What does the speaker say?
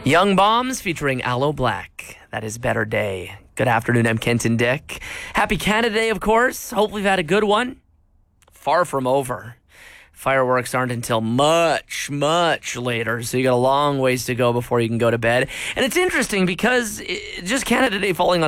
Young Bombs featuring Aloe Black. That is Better Day. Good afternoon, I'm Kenton Dick. Happy Canada Day, of course. Hopefully you've had a good one. Far from over. Fireworks aren't until much, much later, so you got a long ways to go before you can go to bed. And it's interesting because just Canada Day falling on